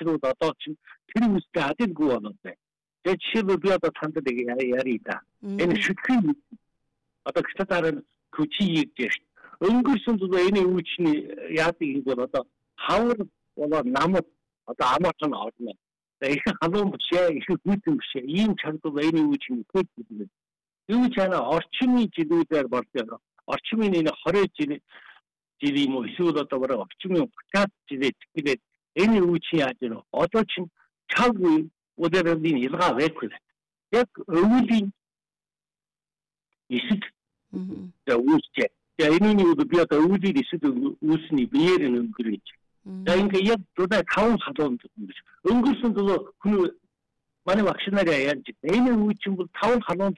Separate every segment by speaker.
Speaker 1: вакцинууд одоо чинь тэр үстэй адилгүй болоод байна. Тэгээд жишээлбэл би одоо танд нэг ярий да. Энэ шүтгэн одоо гитараар күчийг гэж өнгөрсөн зүйл энэ үүчний яадаг юм бол одоо хавар болоо намд одоо амарч нь орно. Тэгээд их халуун бишээ их хүйтэн бишээ ийм чанар энэ үүчний көд. Юу ч яна орчмын жилүүдээр болдог. Орчмын энэ 20 жил юм уу эсвэл одоо бараг орчмын 30 жилээ тэгээд энэ үүч яаж вэ? Одоо чинь чаг үе өдөрөлийн илгаа байхгүй. Яг өвлийн эсэд үүсчээ. Энэ үед би одоо өвлийн эсэд үүсний биеэр өнгөрөөж. Тэгээд яг одоо 5 халуун өнгөрсөн зүйл хүн манай вакцинаараа яаж энэ үүчин бол 5 халуун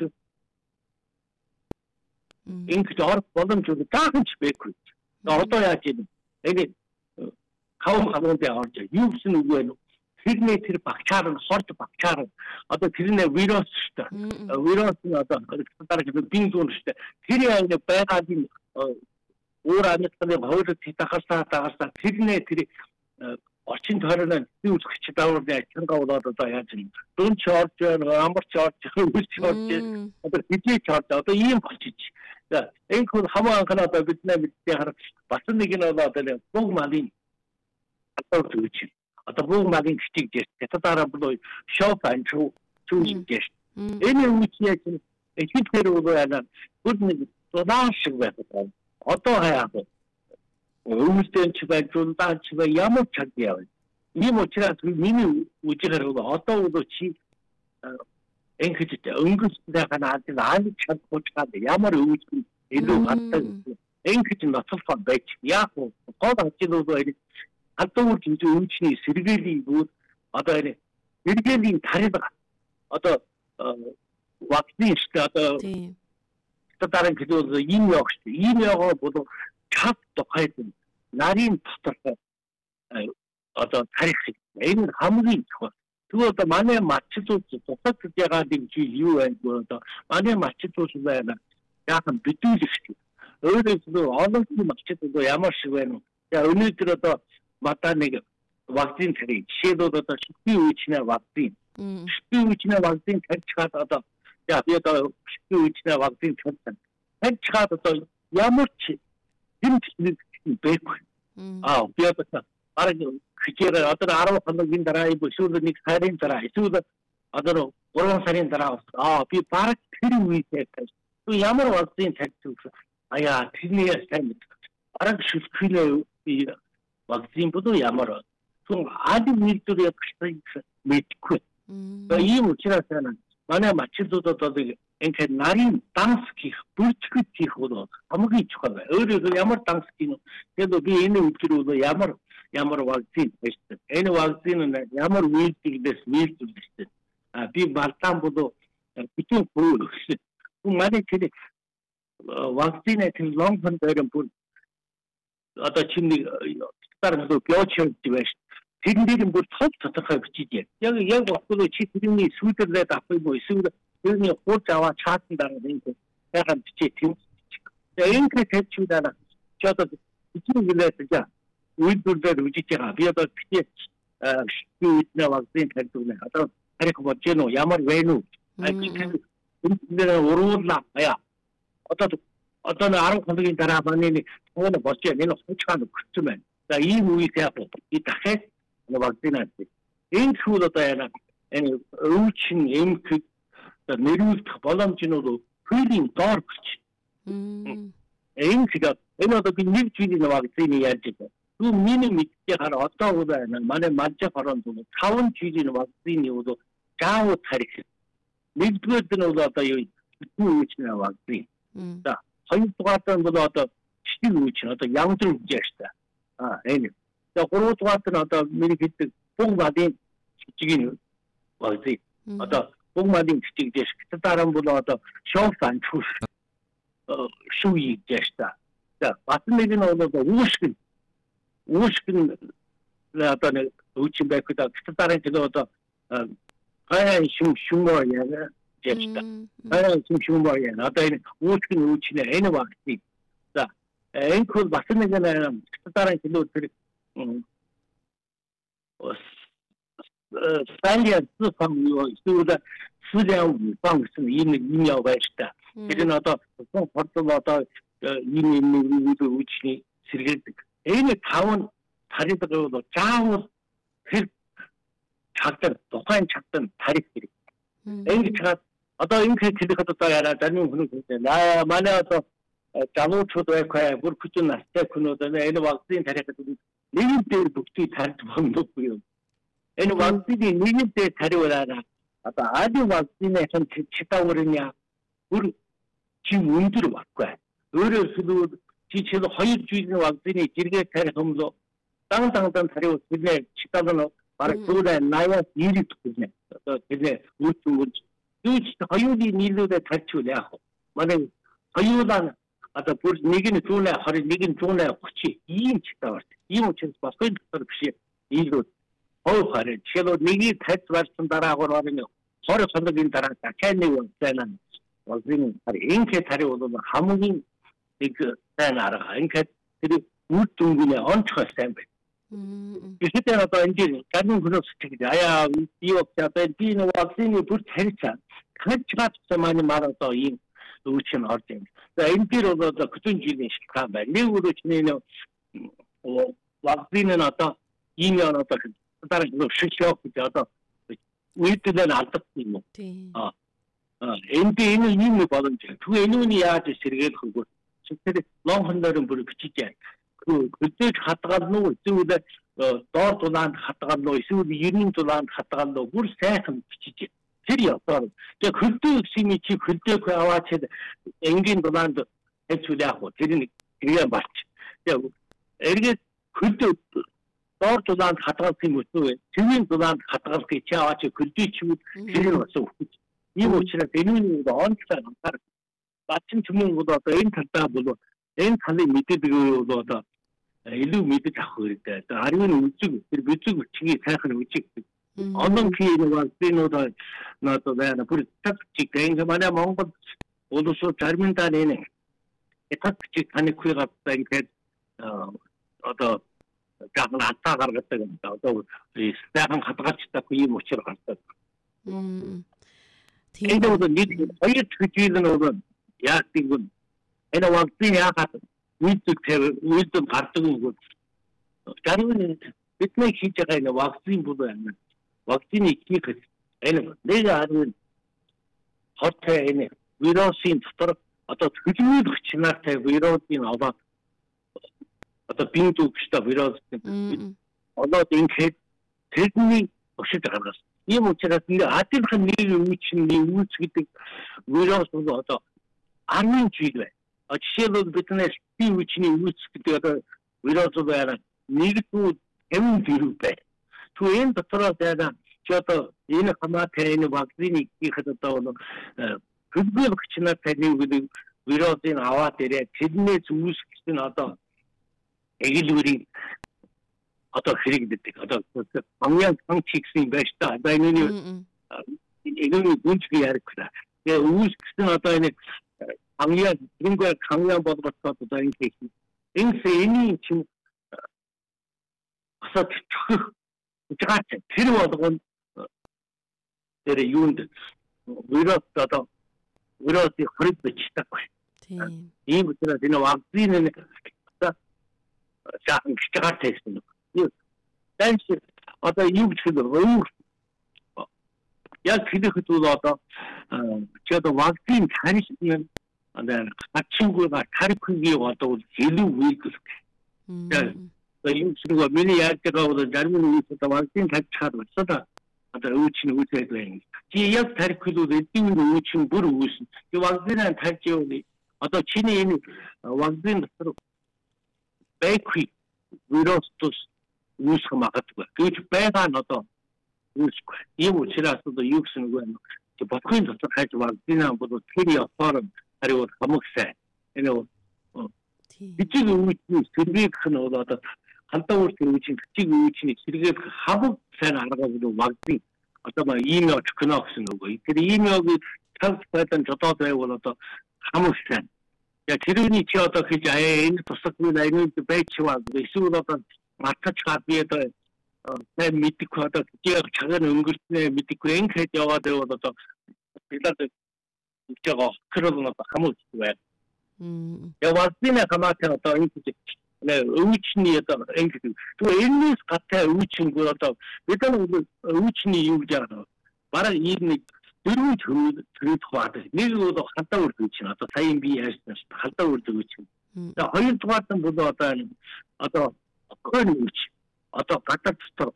Speaker 1: ингээд орох боломжтой даахч байхгүй. Одоо яаж юм? Энэ хаван халуунтай орж юу гэсэн үг вэ? Тэрний тэр багчаар нь хорд багчаар одоо тэрний вирус шүү дээ. Вирус нь одоо дараагийн бин зүүн шүү дээ. Тэр яг байгалийн өөр амьтны хоёрыг хитахасаа тэрний тэр орчин тойрны үүсгч дааврын ачингаа болоод одоо яаж юм? Дүн ч орж байна, амарч орж, үсч орж, одоо хэдий ч орж одоо ийм болчих. За энэ хүн хамаа анханаа одоо бидний мэдээ харах бас нэг нь бол одоо бүх малын одоо үүч. Одоо бүх малын гिचиг гэж татаараа бол шоп анчуу чүүж гэж. Энэ үүч яг эцгээр бол яна бүр нэг дулаан шиг байдаг. Одоо хаяа өвөлтөн ч бай, зундаан ч бай ямар ч яа. Ийм учраас миний үжигээр бол одоо бол чи энхэж өнгөстэй ханаад чадахгүй ямар өвөлтөн илүү хатдаг. Энхэж ноцолфон байж яг гол ажлууд адуур өвчний сэргээлийн бүр одоо энэ сэргээлийн тарилга одоо вакцины одоо татарын гэдэг ийм явах шүү. Ийм яваа бол чад тухайд нарийн дотор одоо тарих энэ хамгийн чухал. Тэгвэл одоо манай матчууд тусад ягаад юм чи юу байна вэ? Одоо манай матчууд байна. Яг нь битүүлэх шүү. Өөрөөр олонхны матчууд ямар шиг байна вэ? За өнөөдөр одоо мата нэг вакцин тарих. Жишээлбэл одоо шүтгийн үечнээ вакцин. Шүтгийн үечнээ вакцин тарьчихад одоо яа би одоо шүтгийн үечнээ вакцин тарьчихад одоо ямар ч хэмжлэг байхгүй. Би одоо арай хичээр одоо 10 хоногийн дараа эсвэл нэг сарын дараа эсвэл одоо 3 сарын дараа би бараг тэр үедээ ямар вакцин тавьчих аяа тэрний сайн бараг шүтгэл вакцин бодоо ямар түн ади нийлдэл яг мэдгүй. Ийм учраас манай мачидууд одоо ингээд нарийн данс хийх, бүртгэж хийх бол хамгийн чухал байна. Өөрөөр ямар данс гин тэгээд би энэ үгээр бол ямар вакцин байсан. Энэ вакцин нь ямар үйлдэлээс нийлүүлсэн. Би балтан бодоо битүүн хөрөв. Манай тэр вакцины тэр лонгхон дээр бүр одоо чиний дараа нь биочим гэж тэрэн дээр бүр тодорхой бичиж яг бодлоо чи тэрний сүйдэрлээд авах юм уу эсвэл тэрний хурц аваа чаатан дараа энэ яагаад бичиж тийм энэ хэвчүүд аа ч одоо бичиж гэлээд за үйлдвэрлэлээр үжиж байгаа би одоо бичиж шийднэ вакцин тавьдаг одоо харих болж гэнэ ямар вэ энэ уруулаа яа одоо 10 хоногийн дараа манай нэг болж энэ хуучгаан өгсөн байна. За ийм үед яг и дахиад вакцин авчих. Энэ зүйл одоо яа энэ өвчин эмх нэрүүлэх боломжнууд хүйлийн доор гэрч. Энэ одоо би нэг жилийн вакцины яаж байгаа. Түр миний мэдээ хараа одоо байна. Манай мажиг хорон 5 жилийн вакцины бол гаав тарих. Нэгдүгээр нь бол одоо юу өвчний вакцин. За хоёрдугаар нь бол одоо чиг өвчин одоо янз бүр жишээ. Энэ. За гуравдугаар нь одоо миний хэлдэг бүх малын чигийн вакцин. Одоо бүх малын чиг жишээ. Дараа нь бол одоо шоф анчууш шүүий жишээ. За бас нэг нь бол үүшгэн одоо нэг өвчин байх гэдэг дараа нь одоо гай шүмшмөр яа жишээ. Гай шүмшмөр яа. Одоо энэ үүшгэн өвчнээ энэ вакцин. За энэ хөл бас нэг дараа нь тэр 3년 수방요 수다 수량 방송 이미要발시다. 이제 나도 벌써마다 이미 우리도 우치 실게 애는 다운 다리들도 자우 작전 독한 작전 다리들이 애는 제가 어떤 인크 기대가 또야라 다는 분은 나 만에서 자로 초도에 거야 물 붙은 날때 그노더네 애는 왁신 다리가 내일 때 독지 다리 좀 놓고요. 애는 왁신이 내일 때 다리오라라 아까 아주 왁신에 좀 치다 오르냐 우리 지금 운들을 왔고요. 어려서도 지체도 허유주의는 왁신이 길게 다리 좀더 땅땅땅 다리고 그게 치다는 말을 그거에 나야 일이 듣거든요. 그게 우측 허유디 일로에 다치려고 만약 허유단 아까 볼 니긴 좋네 허리 니긴 좋네 혹시 이인 치다 왔어. 이모 쳐서 봤을 때 일로 허파를 쳐도 니기 다치 왔다라고 하면 서로 선덕인 따라 catching 되는 원리는 인케 다리오도 하모니 그 나라 인케 그 우중군의 언처스템 그때는 또 이제 가는 그런 스틱이 아야 이업자 벤티는 왁신이 불태리자 같이가 많이 말아서 이 우친 어때 인피로도 그런 지는 시카 말리고도 지내는 왁신은 어떤 이면 어떤 다른 거 실시하고 어떤 위트는 안 떴고 인피는 이미 받은지 그 애눈이 아주 시리게 하고 실제로 롱헌더는 불을 붙이지 그때 갔다가 놓고 있으면 더 난 갔다가 놓고 있으면 유닝도 난 갔다가 놓고 물 세상 붙이지 필요없어. 저 그때 심이치 그때 그 아와체 엔진도 난도 해주려고 드리는 그게 맞지. 저 이게 그때 더 난 갔다가 있으면 또 유닝도 난 갔다가 그 아와체 그때 치고 필요없어. 이 모치는 대는이도 언제나 나타나. 마침 주문보다 더 인터다 보도 엔탈리 미티드고도 더 일루 미티 잡고 있대. 아니면 우측 치기 생각하는 우측. 어떤 기회가 되노다 나도 내가 불 딱지 개인가 말이야 뭔가 오도서 잘민다네네. 딱지 안에 구해가 이렇게 어떤 작은 아따 가르쳤다. 또 이 스타한 갖다가 치다 그이 모치러 갔다. 이제부터 니들 어이 특지는 오는 약팅은 애나 왁신이 아까 위쪽 갔던 거 다른 비트네 기자가 있는 왁신보다 왁신이 기그 애는 내가 아는 호텔에 위로신 스토어 어떤 그중에도 지나테 위로신 어떤 빙도 기타 위로신 어떤 딩케 대중이 없이 들어갔어. 이 모체가 근데 아직은 일이 우치는 우치기 위로선도 어떤 아는 주의돼. 시에도 비트네 이 우치니 우치기 때가 위로서도 하나 니도 엠디루베 투엔 더터라다 저도 이는 하마테 있는 왁신이 기가졌다고 그걸 그치나 되는 위로된 아와들의 진내 우스키는 어떤 애기들이 어떤 흐리게 됐다. 어떤 방향 방식이 베스트다. 나이는 이거는 문축이 야르크다. 예, 우스키는 어떤 방향 이런 거 강양 받았다. 다른 케이스. 인생이 지금 그래서 제가 필요하던 데를 유인들 위로서도 허리도 치다고 이 문제가 되는 왁신은 자 시작할 때 있습니다. 단지 어떤 이웃들도 야 그때 어떤 저도 왁신 잘 있으면 친구가 가르치기 왔다고 제일 위그 이웃들과 미리 약자가오던 젊은 이웃도 왁신 자체도 쓰다 어떤 우치는 우치에도 해. 지역 가르치도 내띠는 우치는 부르 우치. 이 왁신은 달지오니 어떤 친이인 왁신 서로 베이크리 위로스도 우스가 막았고 그 배가 어떤 우스고 이 우치라서도 육수는 거는 저 바꾸는 것도 같이 왁신은 모두 필요 없어는 그리고 감옥세 이거 이쪽이 우치 그게 큰 어떤 한따올 때 우치 특징 우치니 이렇게 하복세는 알아가지고 왁신 어떤 이명 그나 없는 거고 그 이명이 transfer했던 저도 되고 어떤 감옥세 야 지른이 지어도 그지 아예 인도 썩고 나이는 배치와 그 수도 어떤 마타치가 비해도 сайн мэдхгүй одоо яг цагаан өнгөрснээ мэдхгүй ингээд яваад байвал одоо билаад байгаа хэрэг нь хамаагүй байна. Яг вакцины хамаатай одоо ингэж өвчний одоо ингэж энэс гатаа өвчнгөө одоо бид нар өвчний юу гэж яагаад бараг ийм дөрвөн төрөд хаваад нэг бол халтаа үрдэж чинь одоо саяын би ярьсан халтаа үрдэж чинь. За хоёр дугаарт нь бол одоо хөрөж одоо гадаад дотор.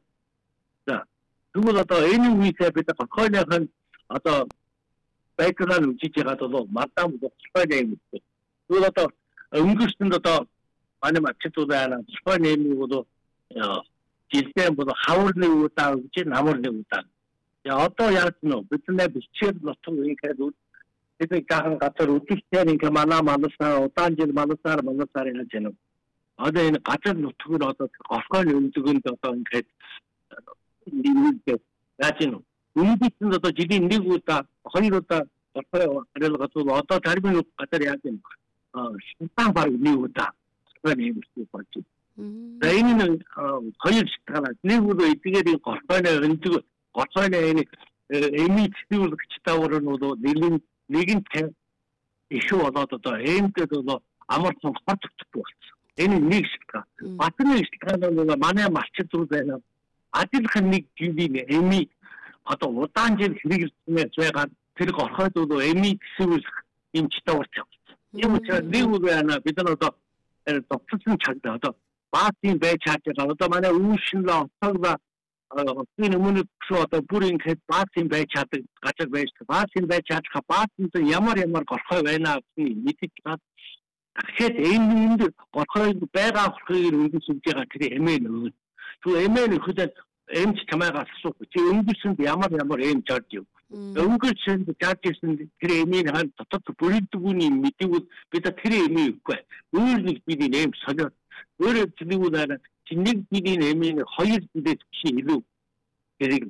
Speaker 1: За тэгвэл одоо энэ үеийнхээ бид хойныхан одоо байдлаар үжиж байгаа бол мадам болохгүй юм. Тэгвэл одоо өнгөрсөнд одоо манай мачтууд байна. Хойны юм бол жилдээ бол хаврны удаа гэж намрны удаа. Я одоо яаж нөө бидний бичээр нутаг ингээд бидний гахын газар үдчихээр ингээ манасаа удаан жил манасаар яаж яана. Одоо энэ газар нутгаар одоо орхойн өндөгөнд одоо ингээд нэг яаж нөө. Үнэндээ одоо жилийн нэг удаа хоёр удаа орхой харилцагт одоо тарбын газар яаж юм. Шимпан баг нэг удаа орхойн юм болж байна. За энэ хоёр шалтгаанаас нэг удаа эдгээр орхойн өндөг орхойн эмит зүйлчтэйгээр нь бол нэгэн их болоод одоо эмтэд бол амар сон хорцогддог болсон. Энэ нэг шалтгаан. Батны шалтгаан нь манай малчид зүйл байна. Адилхан нэг жилийн эми одоо удаан жил хэрэгжүүлснээр байгаа тэр орхойд бол эми зүйл эмчтэй урт. Юм учраас нэг үг байна. Бид нар одоо докторсын чагда одоо баатын байж чадгаа одоо манай үүшинлээ онцгой энэ өмнө одоо бүр ингээд баасан байж чаддаг газар байж баасан байж чадах баасан ямар горхой байна гэсэн мэдэж гад тэгэхээр энд горхой байгаа горхойг өнгөс үж байгаа тэр эмээ нөө. Тэгвэл эмээ нөхөд эмч чамайгаас асуух чи өнгөрсөнд ямар эмч орж ив. Өнгөрсөнд жаажсэн тэр эмийн хан дотор бүрэлдэхүүний мэдээгүй бид тэр эмээ үгүй. Өөр нэг бидний эм солио. Өөрөөр хэлбэл нэг жилийн эмийн хоёр жилээс биш илүү хэрэг.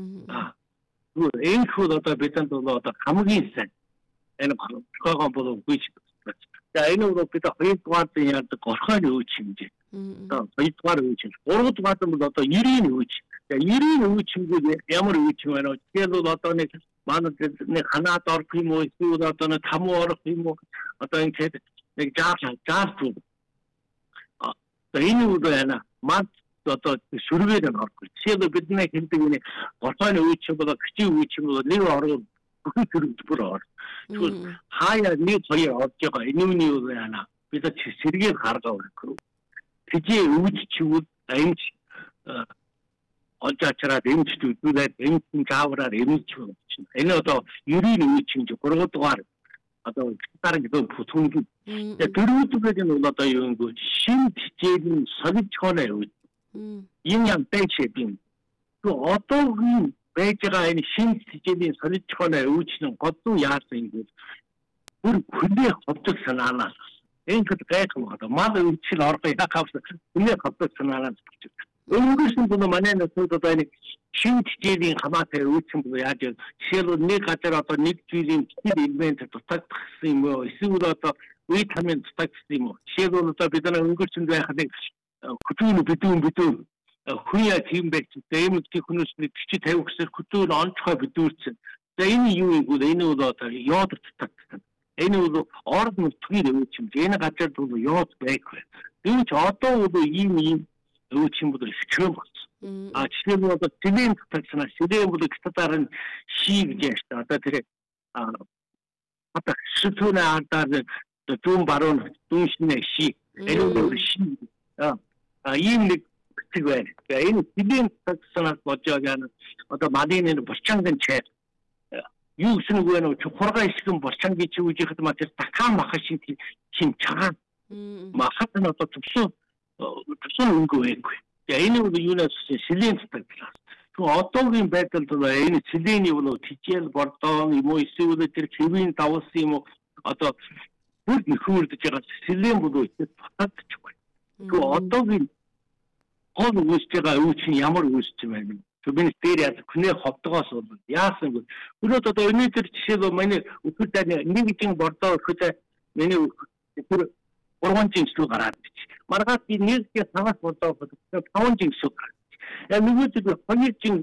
Speaker 1: Энэ хөл одоо бидэнд бол одоо хамгийн сайн энэ горхойгоо бол үгүй. За энэ бол бид хоёр дугаар яадаг горхойны өвч хэмжээ. Одоо хоёр дугаар өвч. Гурав дугаар нь бол одоо 90-ийн өвч. За 90-ийн өвч хэмжээ ямар өвч байна вэ? Тэгэхээр бол одоо нэг манай нэг ханаад орох юм уу? Эсвэл одоо нэг тамуу орох юм уу? Одоо ингээд нэг жаас зүйл. Энэ үйл байна. Мад одоо шүргээр нь орох. Тэгэхээр бидний хэлдэг энэ горхойны өвч бол гिचийн өвч бол нэг орол бүхэн төрөж бүр ор. Тэгвэл хаяа нэг хоёр орж байгаа энэ үний үйл байна. Бид сэргээр гаргаа өгөх. Тэжээ өвч чивэл эмч олж ачраад эмч дүүлээд эмчийн заавраар эмч байна. Энэ одоо 90-ийн өвч хэмжээ 3 дугаар одоо гитарын гэдэг бүтгэн. Дөрөвдүгээр нь бол одоо юу юм шин хичээлийн солиж хоноо өвч. Юм бэчэбин. Одоогийн байж байгаа энэ шин хичээлийн солиж хоноо өвч нь годуу яасан юм бэ? Бүр хүлээ ховдог санаанаас ингээд гайхам одоо мал өвчл орго яхавс хүлээ ховдог санаанаас гэж. Өнгөрсөн бол манай нөхөд одоо энэ шин хичээлийн хамаатай өвчин бол яаж жишээлбэл нэг газар одоо нэг жилийн элемент дутагдсан юм уу? Эсвэл одоо витамин дутагдсан юм уу? Жишээлбэл одоо бид нар өнгөрсөн байхад нэг хүчний бидүүн хүя тийм байх тийм хүмүүс нэг 40 50 гэсээр хөтөөр онцгой бидүүрсэн. За энэ юу юм бэ? Энэ бол одоо йод дутагдсан. Энэ бол орд нутгийн өвчин. Энэ газар бол йод байхгүй. Энэ ч одоо бол ийм өвчин бол хэцүү болсон. Жишээлбэл одоо селен дутагдсан. Селен бол гитараар нь ший гэж яаштай. Одоо тэр одоо шүтүүнэ ардаар дүүн баруун дүүншнэ ший. Энэ бол ший. Ийм нэг битэг байна. Энэ селен дутагдсанаас болж байгаа нь одоо малын энэ борчангийн чай юу гэсэн үг вэ? Хурга ишгэн борчангийн чи үжихэд маа тэр такаан махаш шин чагаа. Махат нь одоо төвсөн өнгө байхгүй. Энэ бол юунаас селен дутагдсан. Тэгвэл одоогийн байдалд энэ селений бол тижэл бордоо юм уу эсвэл тэр хэвийн давсан юм уу одоо бүр нөхөрдөж байгаа селен бол их батагдчихгүй. Тэгвэл одоогийн гол үүсэж байгаа өвчин ямар үүсэж байна? Түбэн дээр яа хүнээ ховдгоос бол яасан бэ? Өнөөдөр одоо өнөөдөр жишээ нь манай өөхөд нэг жин бордоо өөхөд миний тэр 3 жин шүү гараад бич. Маргаад би нэг савас бордоо 5 жин шүү гараад. Яг нөгөөдөд хоёр жин